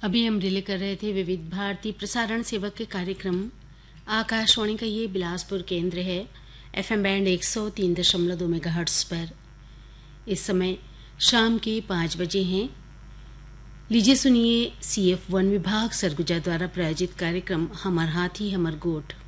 अभी हम रिले कर रहे थे विविध भारती प्रसारण सेवक के कार्यक्रम। आकाशवाणी का ये बिलासपुर केंद्र है, एफएम बैंड 103.2 मेगाहर्ट्ज पर। इस समय शाम के 5 बजे हैं। लीजिए सुनिए CF वन विभाग सरगुजा द्वारा प्रायोजित कार्यक्रम हमर हाथी हमर गोठ।